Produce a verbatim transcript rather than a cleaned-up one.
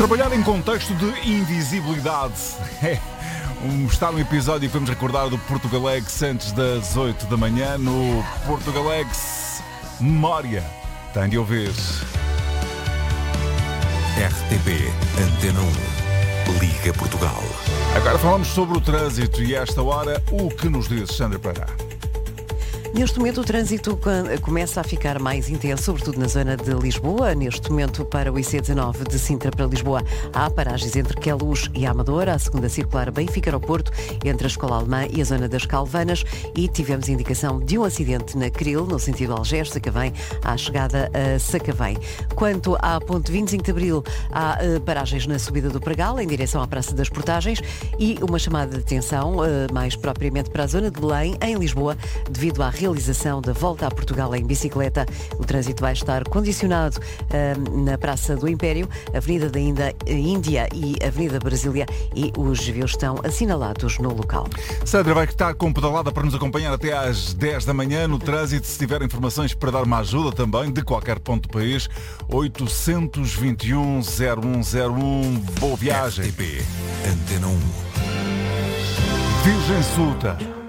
Trabalhar em contexto de invisibilidade. É um, está no episódio que vamos recordar do Portugalex antes das oito da manhã no Portugalex Memória. Tem de ouvir. R T P Antena um. Liga Portugal. Agora falamos sobre o trânsito e a esta hora o que nos diz Sandra Pereira. Neste momento o trânsito começa a ficar mais intenso, sobretudo na zona de Lisboa. Neste momento para o I C dezanove de Sintra para Lisboa há paragens entre Queluz e Amadora, a segunda circular Benfica ao Porto, entre a Escola Alemã e a zona das Calvanas, e tivemos indicação de um acidente na Cril, no sentido Algés-Sacavém, à chegada a Sacavém. Quanto à ponte vinte e cinco de Abril, há uh, paragens na subida do Pregal, em direção à Praça das Portagens, e uma chamada de atenção, uh, mais propriamente para a zona de Belém, em Lisboa, devido à realização da volta a Portugal em bicicleta. O trânsito vai estar condicionado uh, na Praça do Império, Avenida da Índia e Avenida Brasília, e os desvios estão assinalados no local. Sandra vai estar com pedalada para nos acompanhar até às dez da manhã no trânsito. Se tiver informações para dar uma ajuda também de qualquer ponto do país, oito dois um, zero um zero um. Boa viagem. R T P Antena um. Virgem Sulta.